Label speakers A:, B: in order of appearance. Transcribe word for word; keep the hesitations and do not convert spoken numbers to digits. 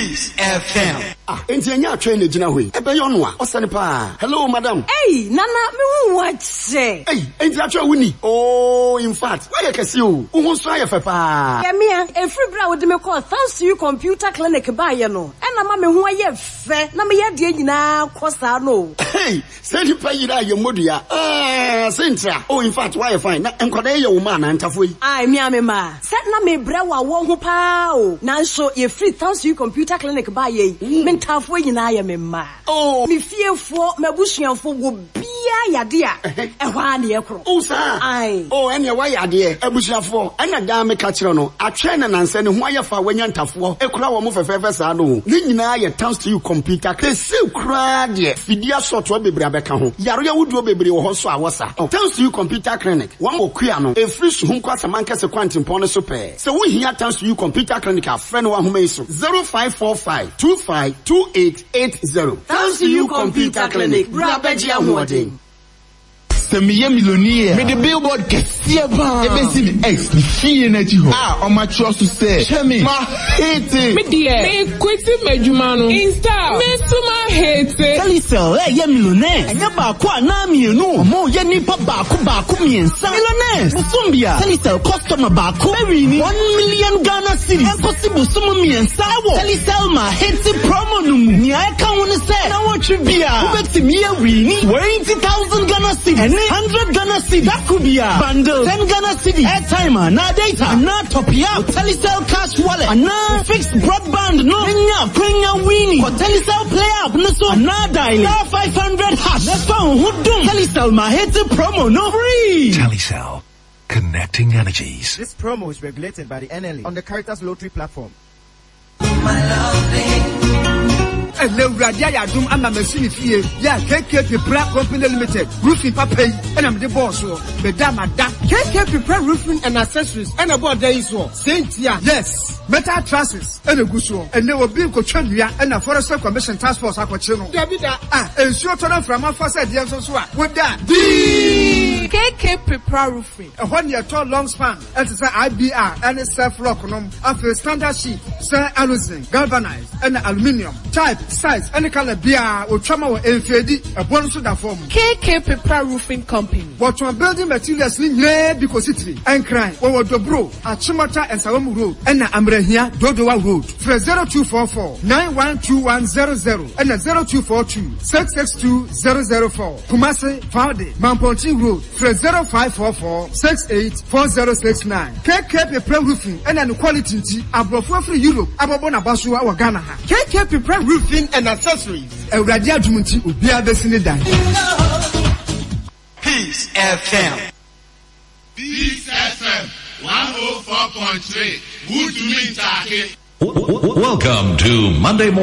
A: Peace F M.
B: Ah, enti anya train ejina hoi. Ebe yo no a, osane pa. Hello madam.
C: Hey, nana me hu wache.
B: Hey, enti atwa wuni. Oh, in fact, why you kesi o? Wo so aye fe pa.
C: Ya mia, e free bra wo de me call thanks to you computer clinic ba ye no. E na ma me hu aye fe, na me ye de nyina kosa no.
B: Hey, send pa yira ye modua. Ah, sentra. Oh, in fact, why you fine? Na enkoda ye wo ma na ntafo yi.
C: Ai me me ma. Set na me bra wa wo ho pa o. Nanso ye free thanks to you computer clinic ba ye. Me ntafo nyina ye me ma.
B: Oh,
C: me fiefo mabusuanfo wo bia yade a. E hwa na ye kro.
B: Oh, sir.
C: Ai.
B: Oh, ene wa yade abusuafo. Ena da me ka kire no. Atwe na nanse ne ho aye fa wanya ntafo. Ekura wo mo fefefe sa no. Ni nyina ye thanks to you computer. Ke se kura de. Fidia soto bebre abeka ho. Yaro ya wuduo bebre wo ho so awosa. Thanks to you computer clinic. One okua no. E free so hu kwasa mankese kwantimpon no so pe. Se wo hia thanks to you computer clinic a friend wa homa iso. zero five four five two five two eight eight zero. Thanks to you computer clinic. Brabeji ahwodin.
D: Semiye millionaire. Me the billboard kesiye ba. Ebe si mi ex ni fiye na ji ho. Ah, on my trust to say. Chemi, ma hate it.
E: Me dear, me kwiti mejumano. Insta, me suma hate it.
F: Telecel, eh, ye millionaire. Enya ba kwa na mienu. Mo ye nipa ba ku ba ku miensa. Millionaire. Musumbia. Telecel customer ba ku. Berini. One million Ghana cedis. Enkosi busumu miensa. Ewo. Telecel ma hate promo numu. Ni aeka wone se. Na watch bia. Ubeti miye wini. twenty thousand Ghana cedis. one hundred Ghana cedis. That could be a bundle. ten Ghana cedis. Airtime, na data, na top up. Telecel cash wallet, na fixed broadband. No, Kenya, Kenya winning. For Telecel play up, no so na dial. Star five hundred hash. The phone who do Telecel ma hit the promo, no free.
A: Telecel, connecting energies.
G: This promo is regulated by the N L A on the Caritas Lottery platform.
H: My loving.
G: And the Radia Dum and the machine here, yeah, K K P Black Company Limited, roofing papa, and I'm the boss, so Madame Ada, K K P Black roofing and accessories, and about days so Saint ya, yes, metal trusses, and a good show, and there will be a Cochania and a Forest Commission Task Force Aquachino. Davida, ah, and short on from my first idea, so with that.
E: K K P roofing.
G: A one year tall long span, and it's I B R and it's self rock on after standard sheet, Sir Alusin, galvanized, and aluminium, type. Size any color beer or trauma or infedi a bonus to that form.
E: K K P Roofing Company.
G: What one building materials in here because it's and crime or the bro at Chimata and Salamu Road and Ambrehia Dodowa Road. For zero two four four nine one two one zero zero and a zero two four two six six two zero zero four. Kumasi Vade Mamponti Road for zero five four four six eight four zero six nine. K K P Roofing and an quality above free Europe Ababona Basua or Ghana. K K P Roofing and accessories. A radio Jumunti will be a vicinity.
A: Peace F M.
I: Peace F M one oh four point three. Good to meet you.
A: Welcome to Monday morning.